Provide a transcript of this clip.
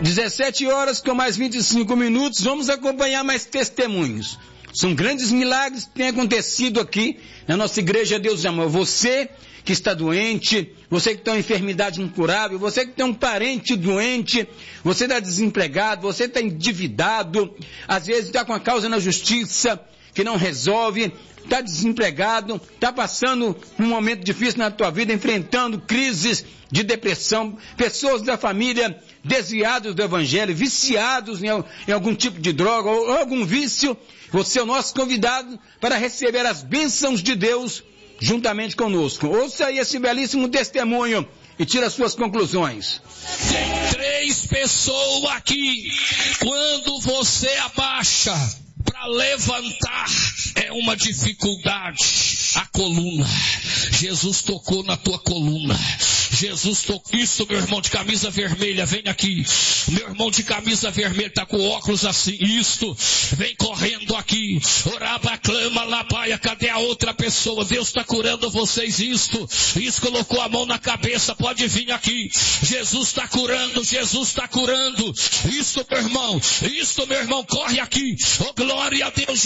17 horas com mais 25 minutos, vamos acompanhar mais testemunhos. São grandes milagres que têm acontecido aqui na nossa igreja Deus de Amor. Você que está doente, você que tem uma enfermidade incurável, você que tem um parente doente, você está desempregado, você está endividado, às vezes está com a causa na justiça que não resolve, está desempregado, está passando um momento difícil na tua vida, enfrentando crises de depressão, pessoas da família desviados do evangelho, viciados em algum tipo de droga ou algum vício. Você é o nosso convidado para receber as bênçãos de Deus juntamente conosco. Ouça aí esse belíssimo testemunho e tira as suas conclusões. Tem 3 pessoas aqui. Quando você abaixa para levantar, é uma dificuldade. A coluna. Jesus tocou na tua coluna. Jesus tocou. Isso, meu irmão de camisa vermelha, vem aqui. Meu irmão de camisa vermelha está com óculos assim. Isto, vem correndo aqui. Orava, clama, labaia. Cadê a outra pessoa? Deus está curando vocês. Isto colocou a mão na cabeça. Pode vir aqui. Jesus está curando. Jesus está curando. Isso, meu irmão. Corre aqui. Oh, glória a Deus.